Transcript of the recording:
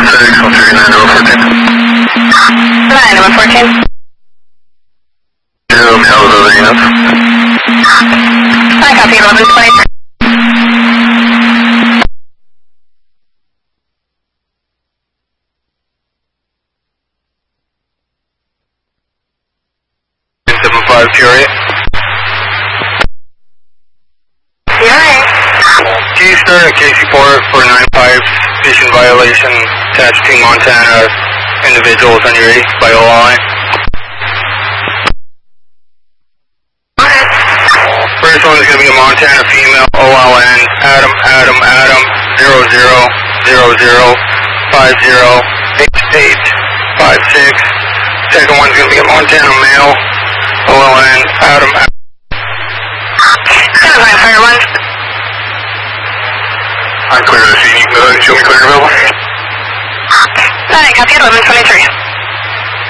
1114. Zero, mail is over enough. I copy 1120. Fury. Fury. Can you start a case report for 95 station violation attached to Montana individuals on your 8 by OLN? First one is going to be a Montana female OLN Adam 0000508856. Second one is going to be a Montana male OLN Adam. Fire 1. I'm clear to see. Show me clear available. I copy 1123.